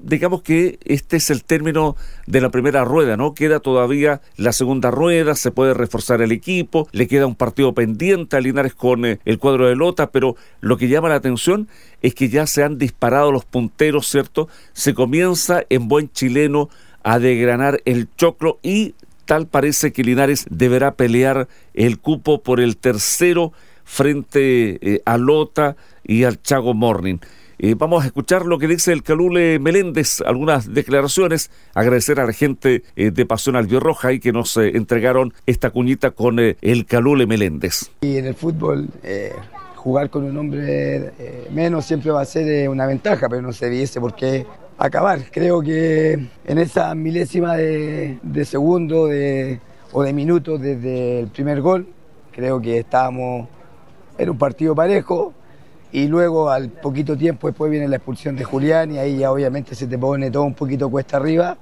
digamos que este es el término de la primera rueda, ¿no? Queda todavía la segunda rueda, se puede reforzar el equipo, le queda un partido pendiente a Linares con el cuadro de Lota, pero lo que llama la atención es que ya se han disparado los punteros, ¿cierto? Se comienza en buen chileno a desgranar el choclo y tal parece que Linares deberá pelear el cupo por el tercero frente a Lota y al Chago Morning. Vamos a escuchar lo que dice el Calule Meléndez, algunas declaraciones, agradecer a la gente de Pasión Albirroja y que nos entregaron esta cuñita con el Calule Meléndez. Y en el fútbol jugar con un hombre menos siempre va a ser una ventaja, pero no se hubiese por qué acabar. Creo que en esa milésima de segundo o de minutos desde el primer gol, creo que estábamos en un partido parejo. Y luego al poquito tiempo después viene la expulsión de Julián y ahí ya obviamente se te pone todo un poquito cuesta arriba.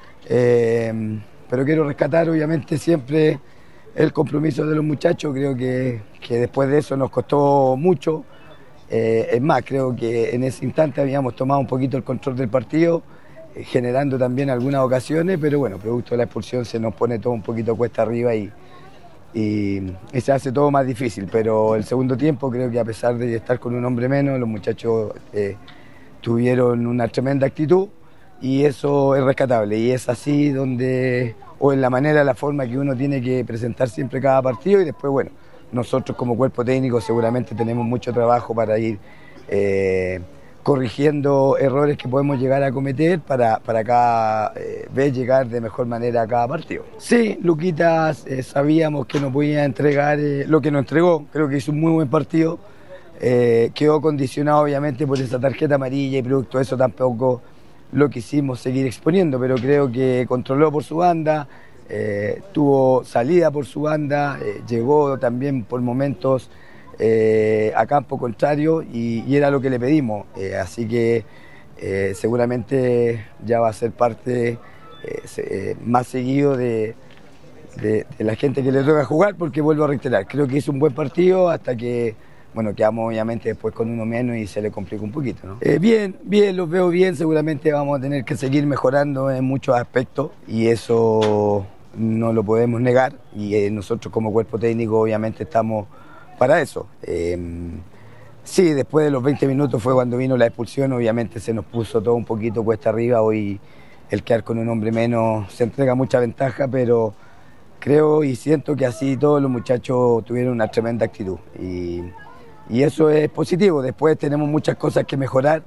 Pero quiero rescatar obviamente siempre el compromiso de los muchachos. Creo que después de eso nos costó mucho. Es más, creo que en ese instante habíamos tomado un poquito el control del partido, generando también algunas ocasiones, pero bueno, producto de la expulsión se nos pone todo un poquito cuesta arriba y se hace todo más difícil, pero el segundo tiempo creo que a pesar de estar con un hombre menos, los muchachos tuvieron una tremenda actitud y eso es rescatable y es así donde, o en la manera, la forma que uno tiene que presentar siempre cada partido y después, bueno, nosotros como cuerpo técnico seguramente tenemos mucho trabajo para ir corrigiendo errores que podemos llegar a cometer para cada vez llegar de mejor manera a cada partido. Sí, Luquitas sabíamos que nos podía entregar lo que nos entregó, creo que hizo un muy buen partido, quedó condicionado obviamente por esa tarjeta amarilla y producto de eso tampoco lo quisimos seguir exponiendo, pero creo que controló por su banda, tuvo salida por su banda, llegó también por momentos a campo contrario y era lo que le pedimos, así que seguramente ya va a ser parte más seguido de la gente que le toca jugar, porque vuelvo a reiterar, creo que hizo un buen partido hasta que, bueno, quedamos obviamente después con uno menos y se le complicó un poquito, ¿no? Bien, los veo bien, seguramente vamos a tener que seguir mejorando en muchos aspectos y eso no lo podemos negar y nosotros como cuerpo técnico obviamente estamos para eso. Sí, después de los 20 minutos fue cuando vino la expulsión, obviamente se nos puso todo un poquito cuesta arriba, hoy el quedar con un hombre menos se entrega mucha ventaja, pero creo y siento que así todos los muchachos tuvieron una tremenda actitud y eso es positivo. Después tenemos muchas cosas que mejorar,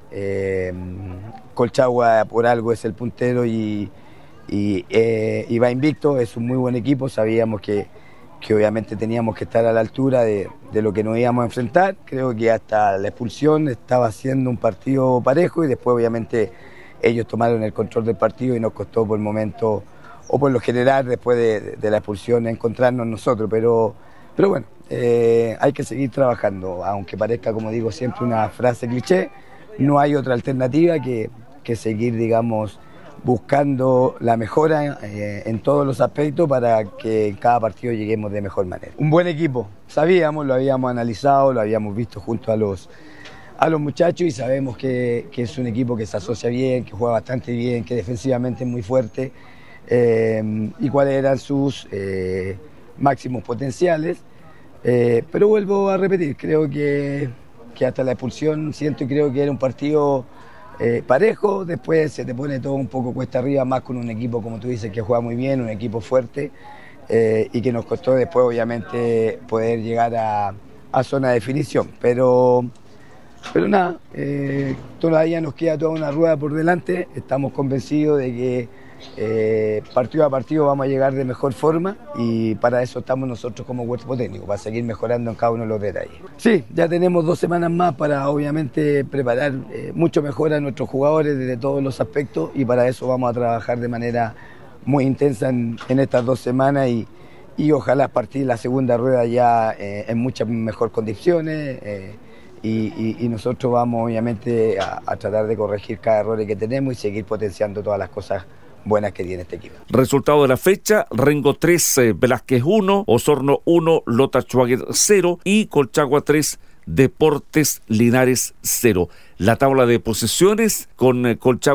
Colchagua por algo es el puntero y va invicto, es un muy buen equipo, sabíamos que obviamente teníamos que estar a la altura de lo que nos íbamos a enfrentar. Creo que hasta la expulsión estaba siendo un partido parejo y después obviamente ellos tomaron el control del partido y nos costó por el momento o por lo general después de la expulsión encontrarnos nosotros, pero bueno, hay que seguir trabajando, aunque parezca, como digo siempre, una frase cliché, no hay otra alternativa que seguir, digamos, buscando la mejora en todos los aspectos para que en cada partido lleguemos de mejor manera. Un buen equipo, sabíamos, lo habíamos analizado, lo habíamos visto junto a los muchachos y sabemos que es un equipo que se asocia bien, que juega bastante bien, que defensivamente es muy fuerte y cuáles eran sus máximos potenciales. Pero vuelvo a repetir, creo que hasta la expulsión siento y creo que era un partido parejo, después se te pone todo un poco cuesta arriba, más con un equipo, como tú dices, que juega muy bien, un equipo fuerte y que nos costó después obviamente poder llegar a zona de definición, pero nada, todavía nos queda toda una rueda por delante, estamos convencidos de que partido a partido vamos a llegar de mejor forma y para eso estamos nosotros como cuerpo técnico, para seguir mejorando en cada uno de los detalles. Sí, ya tenemos 2 semanas más para obviamente preparar mucho mejor a nuestros jugadores desde todos los aspectos y para eso vamos a trabajar de manera muy intensa en estas 2 semanas y ojalá partir la segunda rueda ya en muchas mejor condiciones y nosotros vamos obviamente a tratar de corregir cada error que tenemos y seguir potenciando todas las cosas buenas que tiene este equipo. Resultado de la fecha: Rengo 3, Velázquez 1, Osorno 1, Lota Schwager 0 y Colchagua 3, Deportes Linares 0. La tabla de posiciones con Colchagua